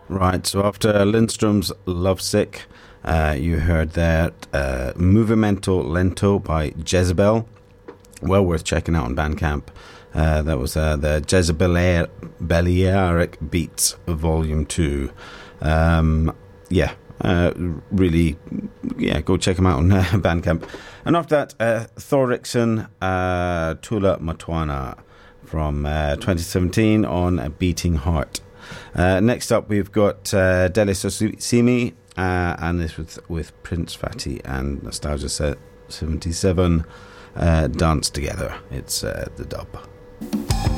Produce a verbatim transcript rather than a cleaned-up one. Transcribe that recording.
Right, so after Lindstrom's Lovesick, uh, you heard that uh, Movimento Lento by Jezebel. Well worth checking out on Bandcamp. Uh, that was uh, the Jezebeliaric Beats Volume two. Um, yeah, uh, really, yeah, go check them out on uh, Bandcamp. And after that, uh, Thorikson, uh, Tula Matwana from uh, twenty seventeen on A Beating Heart. Uh, next up, we've got uh, Delis Simi, uh, and this with with Prince Fatty and Nostalgia Set seventy-seven. Uh, Dance Together. It's uh, the dub.